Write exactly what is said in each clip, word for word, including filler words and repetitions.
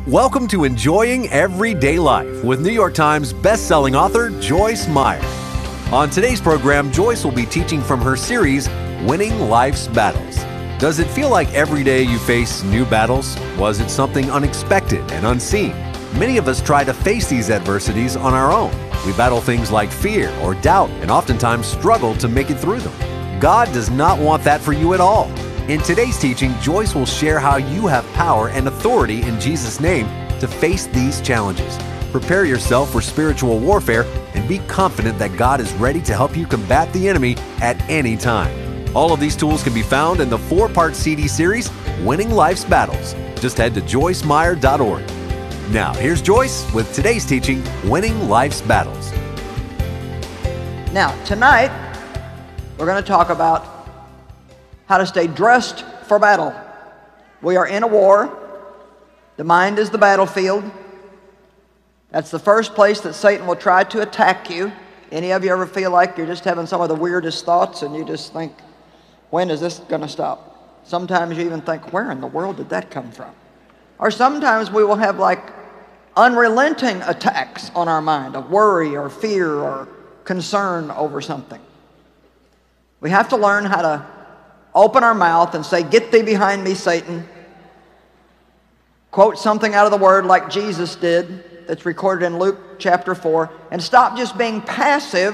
Welcome to Enjoying Everyday Life with New York Times best-selling author Joyce Meyer. On today's program, Joyce will be teaching from her series, Winning Life's Battles. Does it feel like every day you face new battles? Was it something unexpected and unseen? Many of us try to face these adversities on our own. We battle things like fear or doubt and oftentimes struggle to make it through them. God does not want that for you at all. In today's teaching, Joyce will share how you have power and authority in Jesus' name to face these challenges. Prepare yourself for spiritual warfare and be confident that God is ready to help you combat the enemy at any time. All of these tools can be found in the four-part C D series, Winning Life's Battles. Just head to joyce meyer dot org. Now, here's Joyce with today's teaching, Winning Life's Battles. Now, tonight, we're going to talk about how to stay dressed for battle. We are in a war. The mind is the battlefield. That's the first place that Satan will try to attack you. Any of you ever feel like you're just having some of the weirdest thoughts and you just think, when is this going to stop? Sometimes you even think, where in the world did that come from? Or sometimes we will have like unrelenting attacks on our mind of worry or fear or concern over something. We have to learn how to open our mouth and say, "Get thee behind me, Satan." Quote something out of the Word like Jesus did, that's recorded in Luke chapter four, and stop just being passive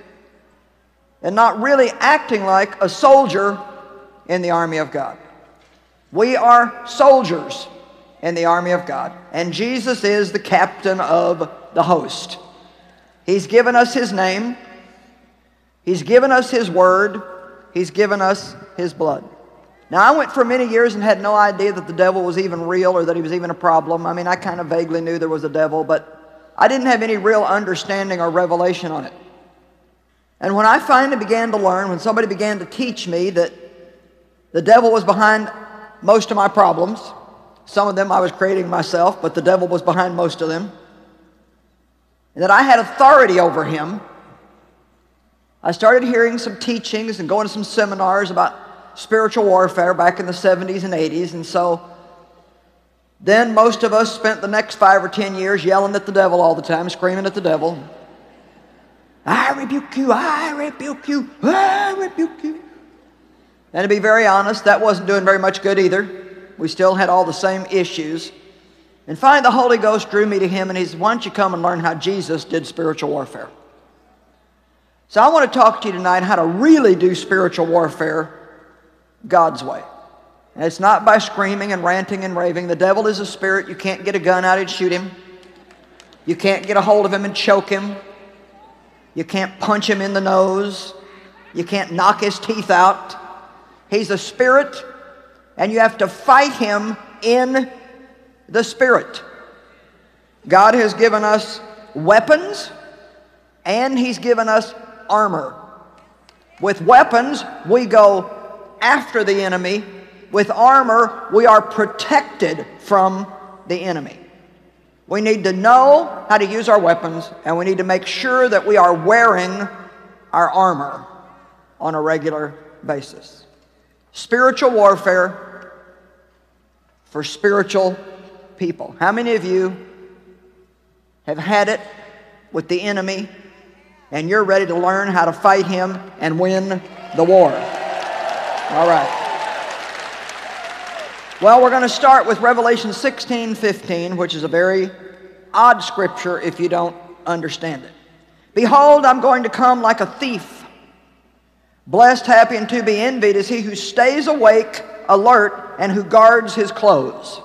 and not really acting like a soldier in the army of God. We are soldiers in the army of God, and Jesus is the captain of the host. He's given us His name. He's given us His Word. He's given us His blood. Now, I went for many years and had no idea that the devil was even real or that he was even a problem. I mean, I kind of vaguely knew there was a devil, but I didn't have any real understanding or revelation on it. And when I finally began to learn, when somebody began to teach me that the devil was behind most of my problems, some of them I was creating myself, but the devil was behind most of them, and that I had authority over him, I started hearing some teachings and going to some seminars about spiritual warfare back in the seventies and eighties. And so then most of us spent the next five or ten years yelling at the devil all the time, screaming at the devil. I rebuke you, I rebuke you, I rebuke you. And to be very honest, that wasn't doing very much good either. We still had all the same issues. And finally the Holy Ghost drew me to Him and He said, why don't you come and learn how Jesus did spiritual warfare? So I want to talk to you tonight how to really do spiritual warfare God's way. And it's not by screaming and ranting and raving. The devil is a spirit. You can't get a gun out and shoot him. You can't get a hold of him and choke him. You can't punch him in the nose. You can't knock his teeth out. He's a spirit, and you have to fight him in the spirit. God has given us weapons, and He's given us armor. With weapons, we go after the enemy. With armor, we are protected from the enemy. We need to know how to use our weapons, and we need to make sure that we are wearing our armor on a regular basis. Spiritual warfare for spiritual people. How many of you have had it with the enemy and you're ready to learn how to fight him and win the war? All right. Well, we're going to start with Revelation sixteen fifteen, which is a very odd scripture if you don't understand it. Behold, I'm going to come like a thief. Blessed, happy, and to be envied is he who stays awake, alert, and who guards his clothes.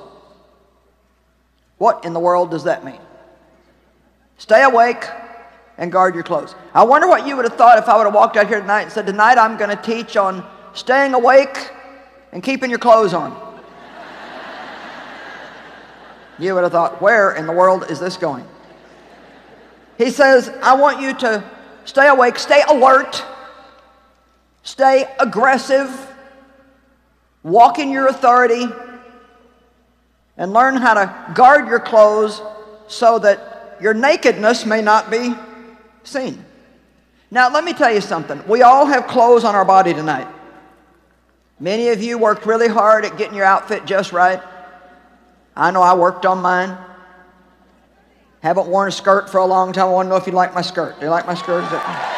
What in the world does that mean? Stay awake and guard your clothes. I wonder what you would have thought if I would have walked out here tonight and said, tonight I'm going to teach on staying awake and keeping your clothes on. You would have thought, where in the world is this going? He says, I want you to stay awake, stay alert, stay aggressive, walk in your authority, and learn how to guard your clothes so that your nakedness may not be seen. Now, let me tell you something. We all have clothes on our body tonight. Many of you worked really hard at getting your outfit just right. I know I worked on mine. Haven't worn a skirt for a long time. I want to know if you like my skirt. Do you like my skirt? Is that...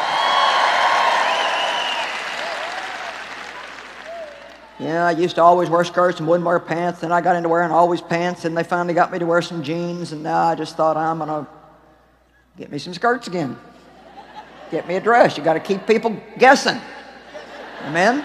Yeah, I used to always wear skirts and wouldn't wear pants. Then I got into wearing always pants, and they finally got me to wear some jeans, and now I just thought I'm going to get me some skirts again. Get me a dress. You got to keep people guessing. Amen?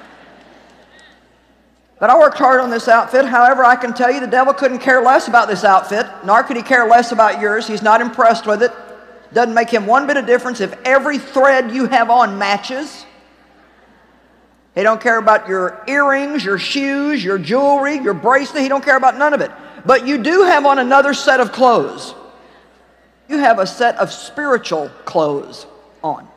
But I worked hard on this outfit. However, I can tell you the devil couldn't care less about this outfit, nor could he care less about yours. He's not impressed with it. Doesn't make him one bit of difference if every thread you have on matches. He don't care about your earrings, your shoes, your jewelry, your bracelet. He don't care about none of it. But you do have on another set of clothes. You have a set of spiritual clothes on.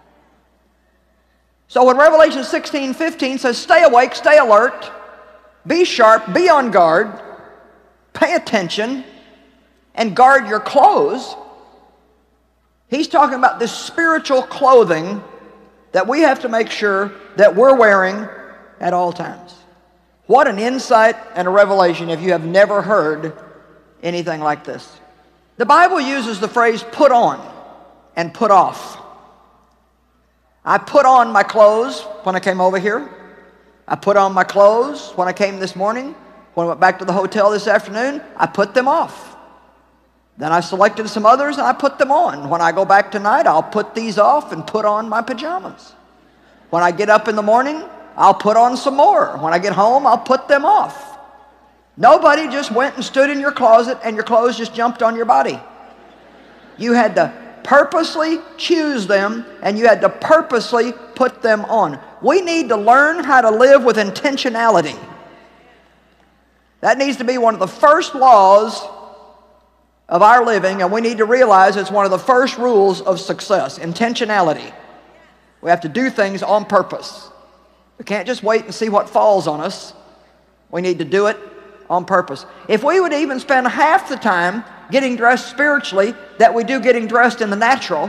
So when Revelation sixteen fifteen says, stay awake, stay alert, be sharp, be on guard, pay attention, and guard your clothes, he's talking about this spiritual clothing that we have to make sure that we're wearing at all times. What an insight and a revelation if you have never heard anything like this. The Bible uses the phrase put on and put off. I put on my clothes when I came over here. I put on my clothes when I came this morning. When I went back to the hotel this afternoon, I put them off. Then I selected some others and I put them on. When I go back tonight, I'll put these off and put on my pajamas. When I get up in the morning, I'll put on some more. When I get home, I'll put them off. Nobody just went and stood in your closet and your clothes just jumped on your body. You had to purposely choose them and you had to purposely put them on. We need to learn how to live with intentionality. That needs to be one of the first laws of our living, and we need to realize it's one of the first rules of success, intentionality. We have to do things on purpose. We can't just wait and see what falls on us. We need to do it on purpose. If we would even spend half the time getting dressed spiritually that we do getting dressed in the natural,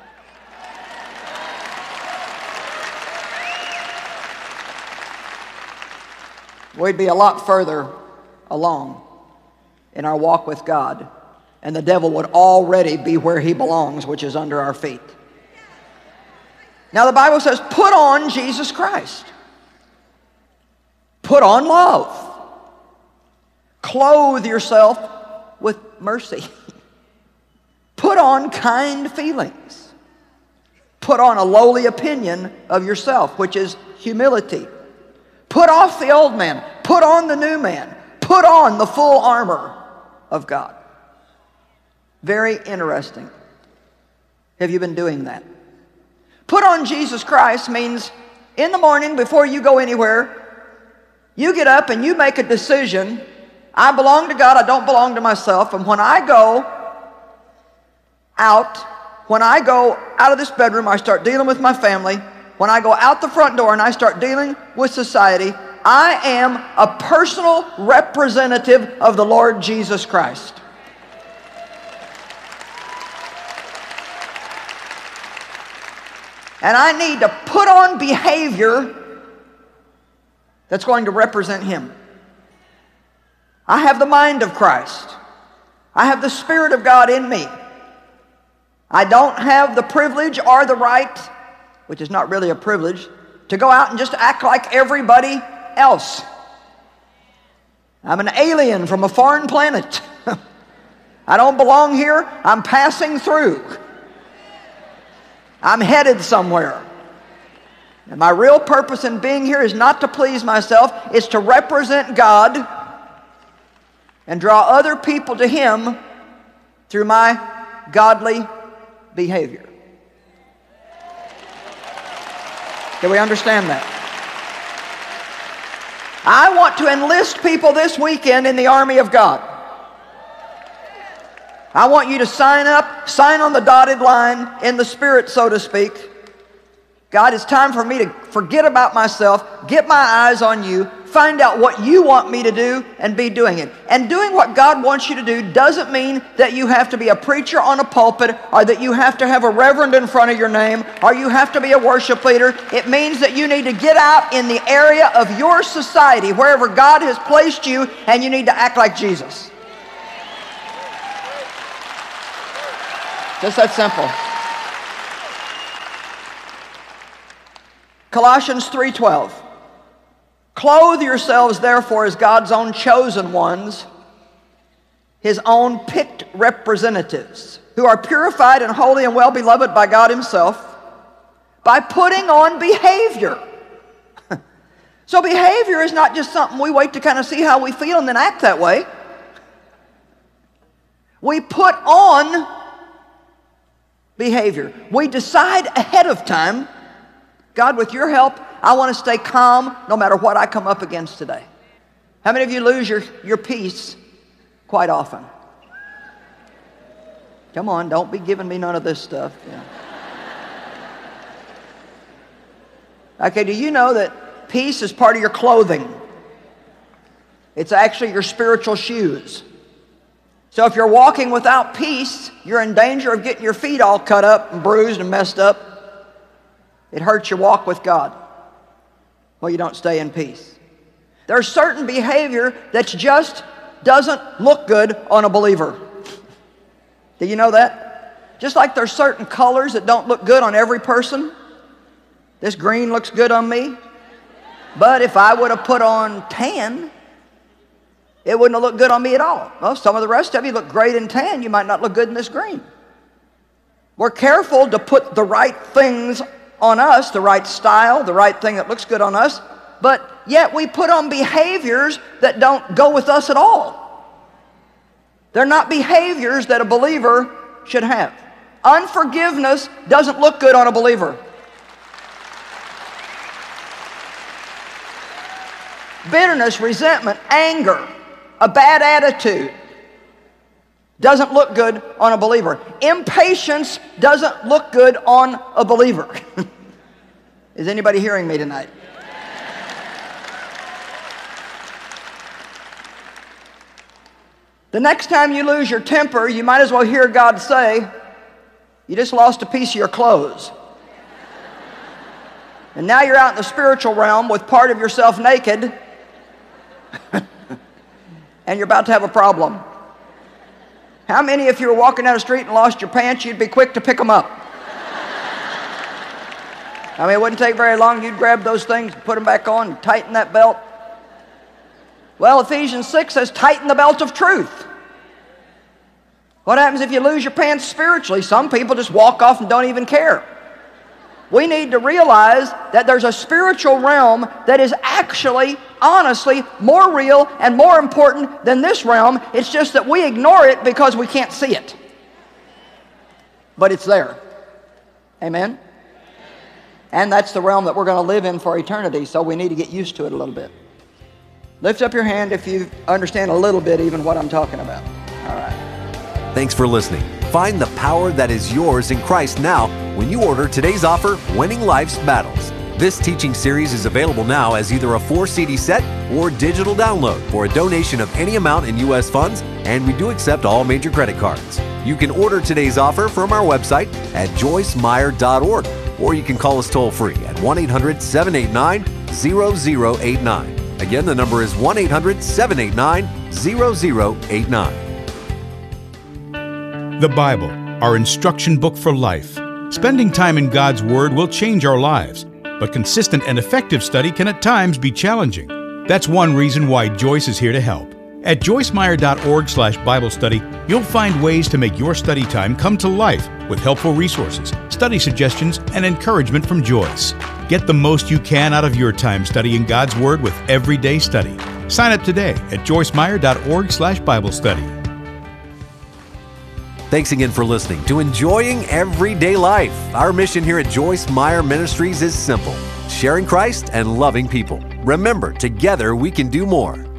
we'd be a lot further along in our walk with God, and the devil would already be where he belongs, which is under our feet. Now the Bible says, put on Jesus Christ. Put on love. Clothe yourself with mercy. Put on kind feelings. Put on a lowly opinion of yourself, which is humility. Put off the old man. Put on the new man. Put on the full armor of God. Very interesting. Have you been doing that? Put on Jesus Christ means in the morning before you go anywhere, you get up and you make a decision. I belong to God, I don't belong to myself. And when I go out, when I go out of this bedroom, I start dealing with my family. When I go out the front door and I start dealing with society, I am a personal representative of the Lord Jesus Christ. And I need to put on behavior that's going to represent Him. I have the mind of Christ. I have the Spirit of God in me. I don't have the privilege or the right, which is not really a privilege, to go out and just act like everybody else. I'm an alien from a foreign planet. I don't belong here. I'm passing through. I'm headed somewhere. And my real purpose in being here is not to please myself. It's to represent God and draw other people to Him through my godly behavior. Do we understand that? I want to enlist people this weekend in the army of God. I want you to sign up, sign on the dotted line in the Spirit, so to speak. God, it's time for me to forget about myself, get my eyes on you, find out what you want me to do and be doing it. And doing what God wants you to do doesn't mean that you have to be a preacher on a pulpit, or that you have to have a reverend in front of your name, or you have to be a worship leader. It means that you need to get out in the area of your society, wherever God has placed you, and you need to act like Jesus. Just that simple. Colossians three twelve. Clothe yourselves therefore as God's own chosen ones, His own picked representatives, who are purified and holy and well-beloved by God Himself, by putting on behavior. So behavior is not just something we wait to kind of see how we feel and then act that way. We put on behavior. We decide ahead of time, God, with your help, I want to stay calm no matter what I come up against today. How many of you lose your, your peace quite often? Come on, don't be giving me none of this stuff. Yeah. Okay, do you know that peace is part of your clothing? It's actually your spiritual shoes. So if you're walking without peace, you're in danger of getting your feet all cut up and bruised and messed up. It hurts your walk with God. Well, you don't stay in peace. There's certain behavior that just doesn't look good on a believer. Do you know that? Just like there's certain colors that don't look good on every person. This green looks good on me. But if I would have put on tan, it wouldn't have looked good on me at all. Well, some of the rest of you look great in tan. You might not look good in this green. We're careful to put the right things on us, the right style, the right thing that looks good on us, but yet we put on behaviors that don't go with us at all. They're not behaviors that a believer should have. Unforgiveness doesn't look good on a believer. Bitterness, resentment, anger, a bad attitude doesn't look good on a believer. Impatience doesn't look good on a believer. Is anybody hearing me tonight? The next time you lose your temper, you might as well hear God say, you just lost a piece of your clothes. And now you're out in the spiritual realm with part of yourself naked, and you're about to have a problem. How many, if you were walking down the street and lost your pants, you'd be quick to pick them up? I mean, it wouldn't take very long. You'd grab those things, put them back on, and tighten that belt. Well, Ephesians six says, tighten the belt of truth. What happens if you lose your pants spiritually? Some people just walk off and don't even care. We need to realize that there's a spiritual realm that is actually, honestly, more real and more important than this realm. It's just that we ignore it because we can't see it. But it's there. Amen? And that's the realm that we're going to live in for eternity, so we need to get used to it a little bit. Lift up your hand if you understand a little bit even what I'm talking about. All right. Thanks for listening. Find the power that is yours in Christ now when you order today's offer, Winning Life's Battles. This teaching series is available now as either a four C D set or digital download for a donation of any amount in U S funds, and we do accept all major credit cards. You can order today's offer from our website at joyce meyer dot org, or you can call us toll-free at one eight hundred, seven eight nine, zero zero eight nine. Again, the number is one eight hundred, seven eight nine, zero zero eight nine. The Bible, our instruction book for life. Spending time in God's Word will change our lives, but consistent and effective study can at times be challenging. That's one reason why Joyce is here to help. At joyce meyer dot org slash Bible study, you'll find ways to make your study time come to life with helpful resources, study suggestions, and encouragement from Joyce. Get the most you can out of your time studying God's Word with Everyday Study. Sign up today at joyce meyer dot org slash Bible study. Thanks again for listening to Enjoying Everyday Life. Our mission here at Joyce Meyer Ministries is simple: sharing Christ and loving people. Remember, together we can do more.